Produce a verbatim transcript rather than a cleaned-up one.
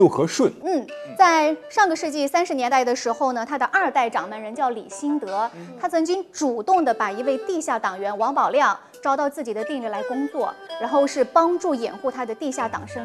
又和顺。 嗯，在上个世纪三十年代的时候呢，他的二代掌门人叫李新德，他曾经主动的把一位地下党员王宝亮招到自己的店里来工作，然后是帮助掩护他的地下党生